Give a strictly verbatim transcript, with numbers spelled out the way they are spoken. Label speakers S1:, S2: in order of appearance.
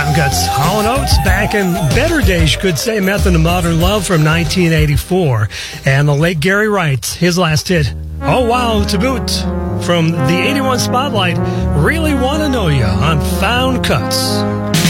S1: Cuts. Hall and Oates back in better days, you could say. Method of Modern Love from nineteen eighty-four. And the late Gary Wright, his last hit, Oh Wow to Boot, from the eighty-one Spotlight. Really Want to Know Ya on Found Cuts.